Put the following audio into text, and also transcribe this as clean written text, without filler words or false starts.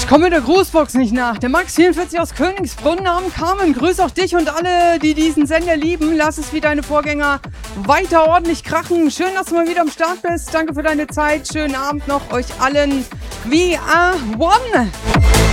komme mit der Grußbox nicht nach. Der Max44 aus Königsbrunn am Carmen. Grüß auch dich und alle, die diesen Sender lieben. Lass es wie deine Vorgänger weiter ordentlich krachen. Schön, dass du mal wieder am Start bist. Danke für deine Zeit. Schönen Abend noch euch allen. We are one.